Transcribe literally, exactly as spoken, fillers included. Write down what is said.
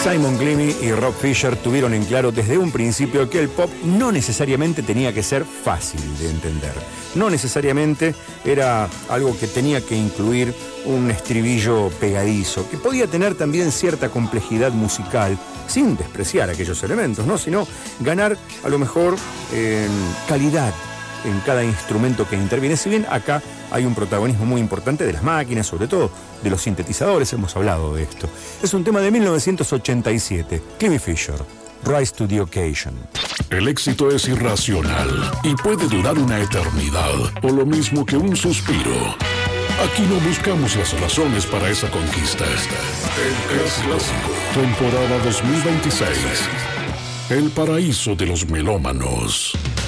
Simon Gleamy y Rob Fisher tuvieron en claro desde un principio que el pop no necesariamente tenía que ser fácil de entender. No necesariamente era algo que tenía que incluir un estribillo pegadizo, que podía tener también cierta complejidad musical, sin despreciar aquellos elementos, ¿no? Sino ganar a lo mejor en calidad en cada instrumento que interviene. Si bien acá hay un protagonismo muy importante de las máquinas, sobre todo de los sintetizadores, hemos hablado de esto. Es un tema de mil novecientos ochenta y siete, Gleamy Fisher, Rise to the Occasion. El éxito es irracional y puede durar una eternidad, o lo mismo que un suspiro. Aquí no buscamos las razones para esa conquista. El Clásico, temporada dos mil veintiséis. El paraíso de los melómanos.